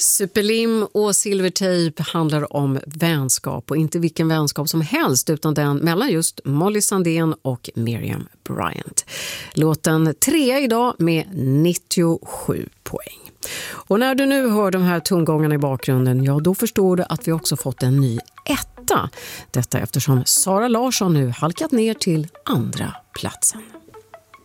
Superlim och Silvertejp handlar om vänskap, och inte vilken vänskap som helst utan den mellan just Molly Sandén och Miriam Bryant. Låten 3 idag med 97 poäng. Och när du nu hör de här tongångarna i bakgrunden, ja då förstår du att vi också fått en ny etta. Detta eftersom Sara Larsson nu halkat ner till andra platsen.